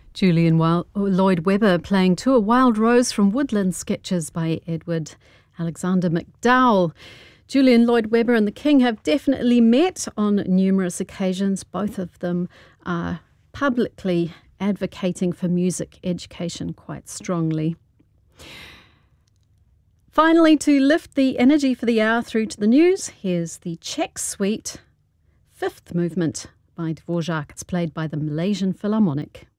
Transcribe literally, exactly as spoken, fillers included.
Julian Wil- Lloyd Webber playing to a Wild Rose from Woodland Sketches by Edward Alexander McDowell. Julian Lloyd Webber and the King have definitely met on numerous occasions. Both of them are publicly advocating for music education quite strongly. Finally, to lift the energy for the hour through to the news, here's the Czech Suite, Fifth Movement by Dvorak. It's played by the Malaysian Philharmonic.